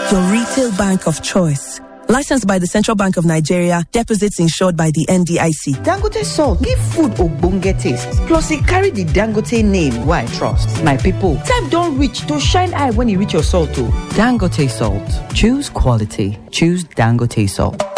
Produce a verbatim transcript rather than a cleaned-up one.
your retail bank of choice. Licensed by the Central Bank of Nigeria, deposits insured by the N D I C. Dangote salt give food ogbonge taste. Plus, it carry the Dangote name wey I trust. My people, time don reach to shine eye when you reach your salt too. Dangote salt. Choose quality. Choose Dangote salt.